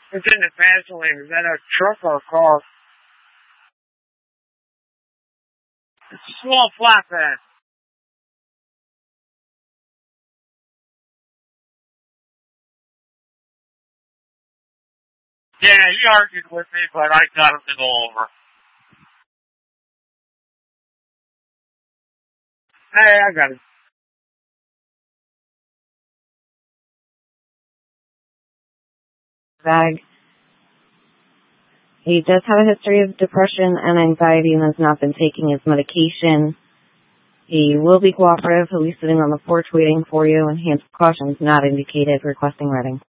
It's in the Vaseline. Is that a truck or a car? It's a small flatbed. Yeah, he argued with me, but I got him to go over. Hey, I got it. Bag. He does have a history of depression and anxiety and has not been taking his medication. He will be cooperative. He'll be sitting on the porch waiting for you, and hands precautions not indicated, requesting writing.